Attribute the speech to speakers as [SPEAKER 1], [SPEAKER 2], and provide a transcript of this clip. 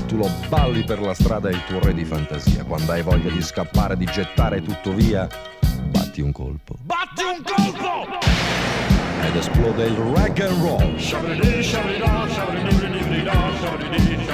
[SPEAKER 1] tu lo balli per la strada, è il tuo re di fantasia. Quando hai voglia di scappare, di gettare tutto via, batti un colpo.
[SPEAKER 2] Batti un colpo!
[SPEAKER 1] Ed esplode il rock and roll.
[SPEAKER 2] Shabba-dee, shabba-dee-da, shabba-dee-dee-dee-dee-da, shabba-dee-dee.